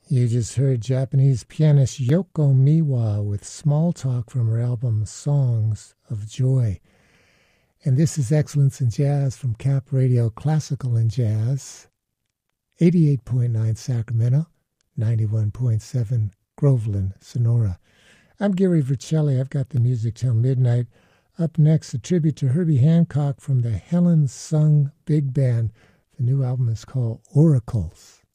You just heard Japanese pianist Yoko Miwa with Small Talk from her album Songs of Joy. And this is Excellence in Jazz from Cap Radio Classical and Jazz, 88.9 Sacramento, 91.7 Groveland, Sonora. I'm Gary Vercelli. I've got the music till midnight. Up next, a tribute to Herbie Hancock from the Helen Sung Big Band. The new album is called Oracles.